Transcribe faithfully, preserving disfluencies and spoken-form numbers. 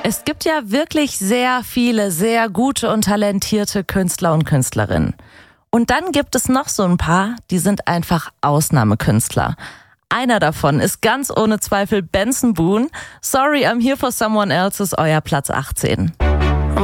Es gibt ja wirklich sehr viele, sehr gute und talentierte Künstler und Künstlerinnen. Und dann gibt es noch so ein paar, die sind einfach Ausnahmekünstler. Einer davon ist ganz ohne Zweifel Benson Boone. Sorry, I'm here for someone else ist euer Platz achtzehn.